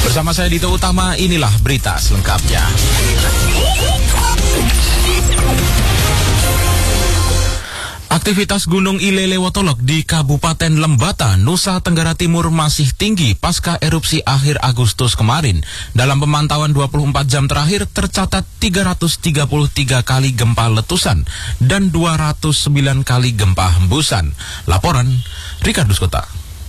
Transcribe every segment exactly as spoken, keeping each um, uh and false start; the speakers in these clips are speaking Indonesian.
Bersama saya Dito Utama, inilah berita selengkapnya. Aktivitas Gunung Ilelewotolok di Kabupaten Lembata, Nusa Tenggara Timur masih tinggi pasca erupsi akhir Agustus kemarin. Dalam pemantauan dua puluh empat jam terakhir tercatat tiga ratus tiga puluh tiga kali gempa letusan dan dua ratus sembilan kali gempa hembusan. Laporan Rikardus Kota.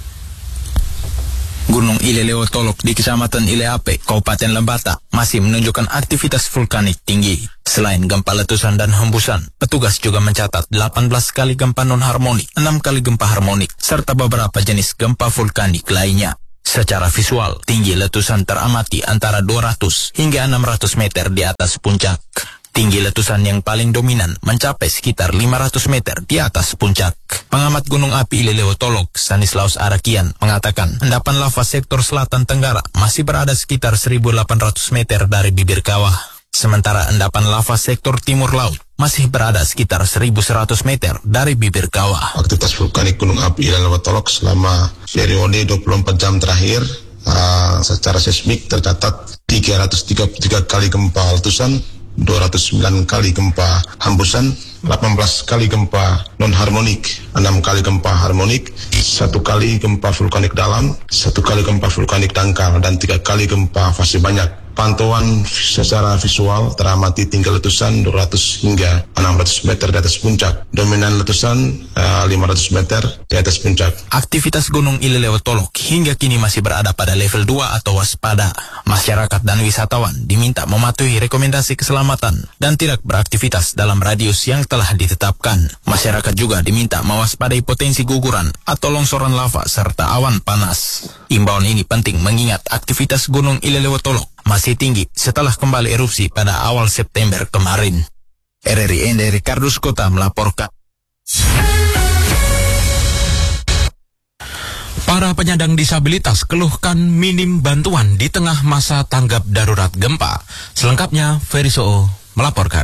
Gunung Ilelewotolok di Kecamatan Ileape, Kabupaten Lembata, masih menunjukkan aktivitas vulkanik tinggi. Selain gempa letusan dan hembusan, petugas juga mencatat delapan belas kali gempa non-harmonik, enam kali gempa harmonik, serta beberapa jenis gempa vulkanik lainnya. Secara visual, tinggi letusan teramati antara dua ratus hingga enam ratus meter di atas puncak. Tinggi letusan yang paling dominan mencapai sekitar lima ratus meter di atas puncak. Pengamat Gunung Api Ilelewotolok, Stanislaus Arakian, mengatakan endapan lava sektor selatan tenggara masih berada sekitar seribu delapan ratus meter dari bibir kawah. Sementara endapan lava sektor timur laut masih berada sekitar seribu seratus meter dari bibir kawah. Aktivitas vulkanik Gunung Api Ilelewotolok selama periode dua puluh empat jam terakhir, uh, secara seismik tercatat tiga ratus tiga puluh tiga kali gempa letusan, dua ratus sembilan kali gempa hembusan, delapan belas kali gempa non-harmonik, enam kali gempa harmonik, satu kali gempa vulkanik dalam, satu kali gempa vulkanik dangkal, dan tiga kali gempa fase banyak. Pantauan secara visual teramati tinggi letusan dua ratus hingga enam ratus meter di atas puncak. Dominan letusan uh, lima ratus meter di atas puncak. Aktivitas Gunung Ilelewotolok hingga kini masih berada pada level dua atau waspada. Masyarakat dan wisatawan diminta mematuhi rekomendasi keselamatan dan tidak beraktivitas dalam radius yang telah ditetapkan. Masyarakat juga diminta mewaspadai potensi guguran atau longsoran lava serta awan panas. Imbauan ini penting mengingat aktivitas Gunung Ilelewotolok masih tinggi setelah kembali erupsi pada awal September kemarin. R R I N dari Rikardus Kota melaporkan. Para penyandang disabilitas keluhkan minim bantuan di tengah masa tanggap darurat gempa. Selengkapnya, Ferry Soo melaporkan.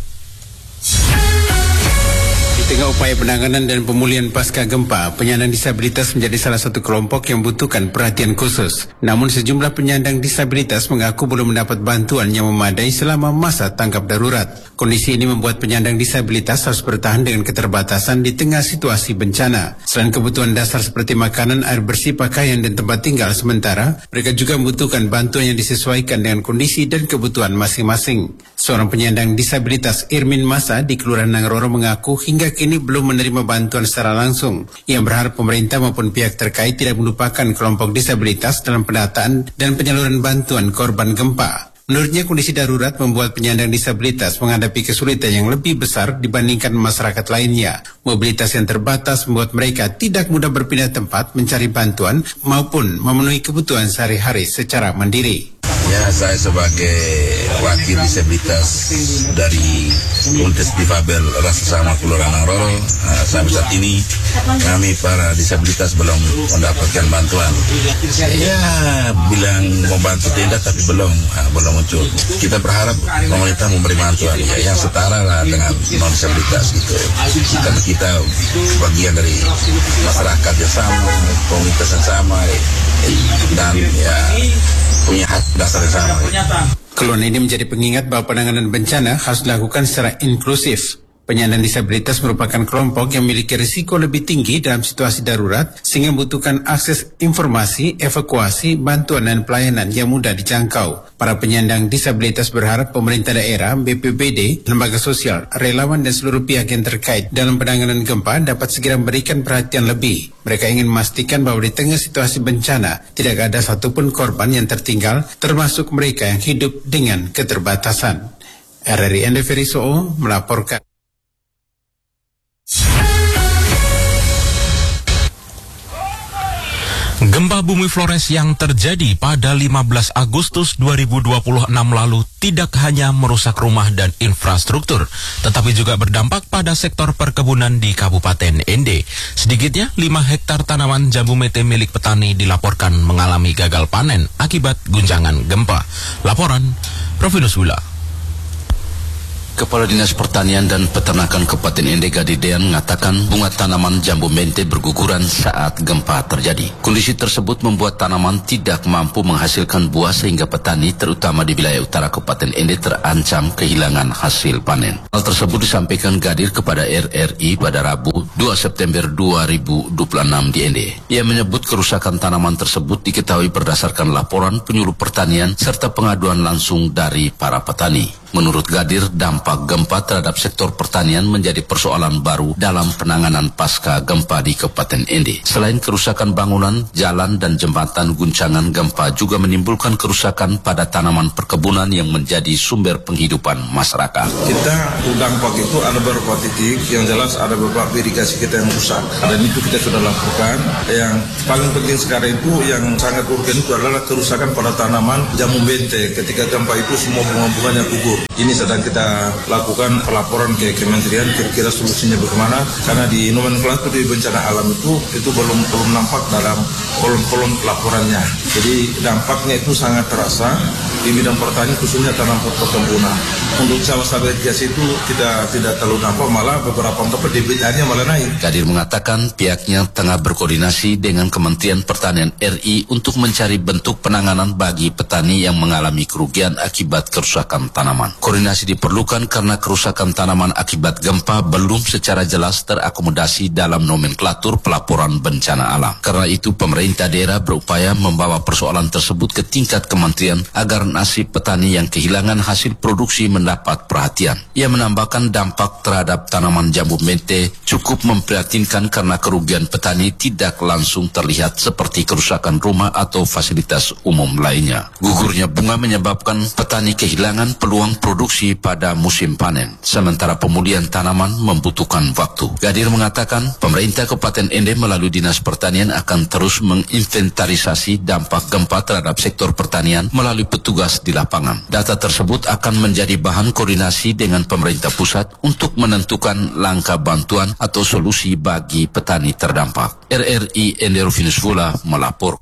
Di tengah upaya penanganan dan pemulihan pasca gempa, penyandang disabilitas menjadi salah satu kelompok yang membutuhkan perhatian khusus. Namun sejumlah penyandang disabilitas mengaku belum mendapat bantuan yang memadai selama masa tanggap darurat. Kondisi ini membuat penyandang disabilitas harus bertahan dengan keterbatasan di tengah situasi bencana. Selain kebutuhan dasar seperti makanan, air bersih, pakaian, dan tempat tinggal sementara, mereka juga membutuhkan bantuan yang disesuaikan dengan kondisi dan kebutuhan masing-masing. Seorang penyandang disabilitas, Irmin Masa, di Kelurahan Nangroro mengaku hingga kini belum menerima bantuan secara langsung. Ia berharap pemerintah maupun pihak terkait tidak melupakan kelompok disabilitas dalam pendataan dan penyaluran bantuan korban gempa. Menurutnya kondisi darurat membuat penyandang disabilitas menghadapi kesulitan yang lebih besar dibandingkan masyarakat lainnya. Mobilitas yang terbatas membuat mereka tidak mudah berpindah tempat mencari bantuan maupun memenuhi kebutuhan sehari-hari secara mandiri. Ya, saya sebagai wakil disabilitas dari Komunitas Difabel Rasa Sama Kelurahan Nangroro, uh, sampai saat ini kami para disabilitas belum mendapatkan bantuan. Ya, bilang membantu tidak tapi belum uh, belum muncul. Kita berharap pemerintah memberi bantuan ya, yang setara lah dengan non disabilitas gitu. Karena kita bagian dari masyarakat yang sama, komunitas yang sama, dan ya punya hak dasar yang sama. Keluhan ini menjadi pengingat bahwa penanganan bencana harus dilakukan secara inklusif. Penyandang disabilitas merupakan kelompok yang memiliki risiko lebih tinggi dalam situasi darurat sehingga membutuhkan akses informasi, evakuasi, bantuan dan pelayanan yang mudah dijangkau. Para penyandang disabilitas berharap pemerintah daerah, B P B D, lembaga sosial, relawan dan seluruh pihak yang terkait dalam penanganan gempa dapat segera memberikan perhatian lebih. Mereka ingin memastikan bahwa di tengah situasi bencana tidak ada satupun korban yang tertinggal, termasuk mereka yang hidup dengan keterbatasan. R R I N Ferry Soo melaporkan. Gempa bumi Flores yang terjadi pada lima belas Agustus dua ribu dua puluh enam lalu tidak hanya merusak rumah dan infrastruktur, tetapi juga berdampak pada sektor perkebunan di Kabupaten Ende. Sedikitnya lima hektar tanaman jambu mete milik petani dilaporkan mengalami gagal panen akibat guncangan gempa. Laporan Provinus Wula. Kepala Dinas Pertanian dan Peternakan Kabupaten Ende Gadidean mengatakan bunga tanaman jambu mente berguguran saat gempa terjadi. Kondisi tersebut membuat tanaman tidak mampu menghasilkan buah sehingga petani terutama di wilayah utara Kabupaten Ende terancam kehilangan hasil panen. Hal tersebut disampaikan Gadir kepada R R I pada Rabu dua September dua ribu dua puluh enam di Ende. Ia menyebut kerusakan tanaman tersebut diketahui berdasarkan laporan penyuluh pertanian serta pengaduan langsung dari para petani. Menurut Gadir, dampak gempa terhadap sektor pertanian menjadi persoalan baru dalam penanganan pasca gempa di Kabupaten Ende. Selain kerusakan bangunan, jalan dan jembatan, guncangan gempa juga menimbulkan kerusakan pada tanaman perkebunan yang menjadi sumber penghidupan masyarakat. Kita dampak itu ada beberapa titik, yang jelas ada beberapa irigasi kita yang rusak. Dan itu kita sudah lakukan. Yang paling penting sekarang itu yang sangat urgen itu adalah kerusakan pada tanaman jambu mente. Ketika gempa itu semua bunga-bunganya gugur. Ini sedang kita lakukan pelaporan ke kementerian kira-kira solusinya bagaimana, karena di nomenklatur di bencana alam itu itu belum belum nampak dalam kolom-kolom laporannya. Jadi dampaknya itu sangat terasa di bidang pertanian khususnya tanaman perkebunan. Untuk sawah-sawah irigasi itu tidak tidak terlalu nampak, malah beberapa tempat debitnya malah naik. Gadir mengatakan pihaknya tengah berkoordinasi dengan Kementerian Pertanian R I untuk mencari bentuk penanganan bagi petani yang mengalami kerugian akibat kerusakan tanaman. Koordinasi diperlukan karena kerusakan tanaman akibat gempa belum secara jelas terakomodasi dalam nomenklatur pelaporan bencana alam. Karena itu pemerintah daerah berupaya membawa persoalan tersebut ke tingkat kementerian agar nasib petani yang kehilangan hasil produksi mendapat perhatian. Ia menambahkan dampak terhadap tanaman jambu mente cukup memprihatinkan karena kerugian petani tidak langsung terlihat seperti kerusakan rumah atau fasilitas umum lainnya. Gugurnya bunga menyebabkan petani kehilangan peluang produksi pada musim panen, sementara pemulihan tanaman membutuhkan waktu. Gadir mengatakan pemerintah Kabupaten Ende melalui Dinas Pertanian akan terus menginventarisasi dampak gempa terhadap sektor pertanian melalui petugas di lapangan. Data tersebut akan menjadi bahan koordinasi dengan pemerintah pusat untuk menentukan langkah bantuan atau solusi bagi petani terdampak. R R I Ende Rufinus Vula melapor.